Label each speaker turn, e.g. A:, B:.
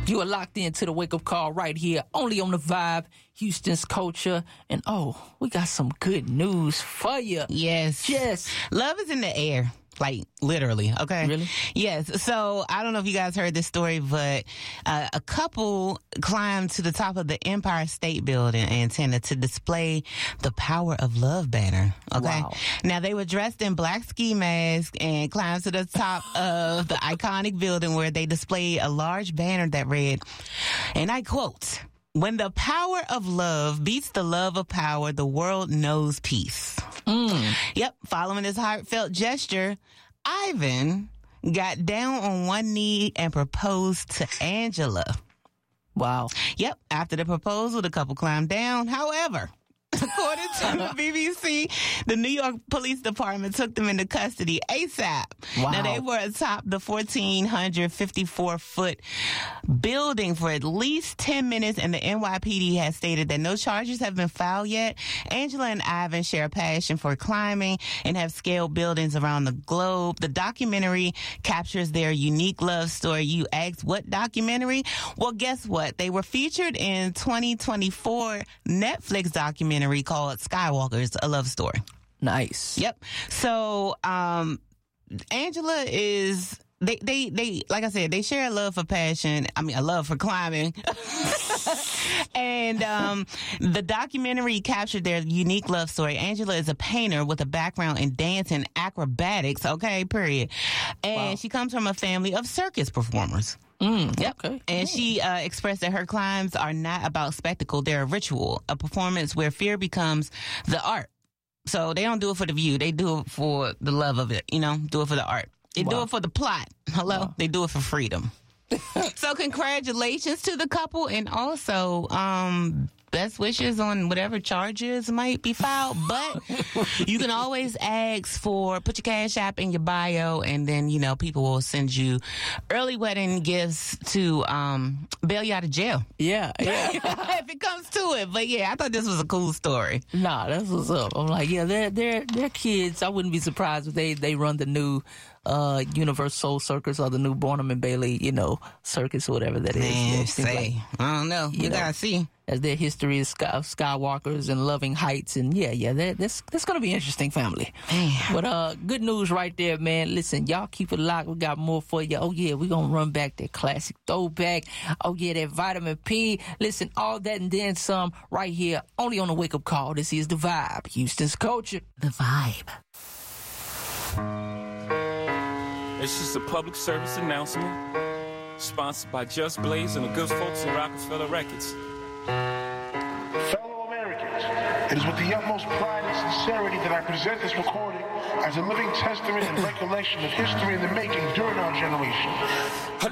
A: You are locked into the wake-up call right here, only on The Vibe, Houston's culture. And, we got some good news for you.
B: Yes.
A: Yes.
B: Love is in the air. Like, literally, okay?
A: Really?
B: Yes. So, I don't know if you guys heard this story, but a couple climbed to the top of the Empire State Building antenna to display the Power of Love banner, okay?
A: Wow.
B: Now, they were dressed in black ski masks and climbed to the top of the iconic building where they displayed a large banner that read, and I quote, "When the power of love beats the love of power, the world knows peace." Yep. Following this heartfelt gesture, Ivan got down on one knee and proposed to Angela.
A: Wow.
B: Yep. After the proposal, the couple climbed down. However, according to the BBC, the New York Police Department took them into custody ASAP.
A: Wow.
B: Now, they were atop the 1,454-foot building for at least 10 minutes, and the NYPD has stated that no charges have been filed yet. Angela and Ivan share a passion for climbing and have scaled buildings around the globe. The documentary captures their unique love story. You asked, what documentary? Well, guess what? They were featured in 2024 Netflix documentary called Skywalkers, A Love Story.
A: Nice.
B: Yep. So, Angela is, they, like I said, they share a love for passion. I mean, a love for climbing. And, the documentary captured their unique love story. Angela is a painter with a background in dance and acrobatics. Okay, period. And she comes from a family of circus performers. Yep.
A: Okay.
B: And she expressed that her climbs are not about spectacle. They're a ritual, a performance where fear becomes the art. So they don't do it for the view. They do it for the love of it, do it for the art. They do it for the plot. Hello? Wow. They do it for freedom. So congratulations to the couple, and also best wishes on whatever charges might be filed. But you can always put your Cash App in your bio, and then, people will send you early wedding gifts to bail you out of jail.
A: Yeah.
B: If it comes to it. But yeah, I thought this was a cool story.
A: Nah, that's what's up. I'm like, they're kids. I wouldn't be surprised if they run the new Universal Circus or the new Barnum and Bailey, circus or whatever that is.
B: Man, I don't know. You gotta see.
A: As their history is Skywalkers and loving heights, and that's gonna be interesting, family.
B: Man.
A: But good news right there, man. Listen, y'all keep it locked. We got more for you. Oh yeah, we gonna run back that classic throwback. Oh yeah, that vitamin P. Listen, all that and then some right here, only on the Wake Up Call. This is The Vibe, Houston's culture.
B: The Vibe.
C: It's just a public service announcement, sponsored by Just Blaze and the good folks at Rockefeller Records.
D: Fellow Americans, it is with the utmost pride and sincerity that I present this recording as a living testament and recollection of history in the making during our generation.